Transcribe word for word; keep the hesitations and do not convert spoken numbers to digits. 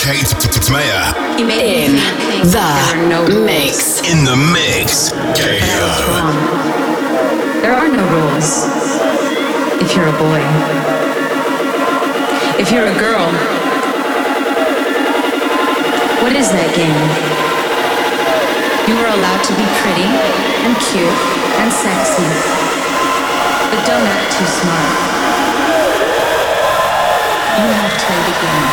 Kate Tmaya. In the no mix. In the mix. K O. There are no rules. If you're a boy. If you're a girl. What is that game? You are allowed to be pretty and cute and sexy. But don't act too smart. You have played the game.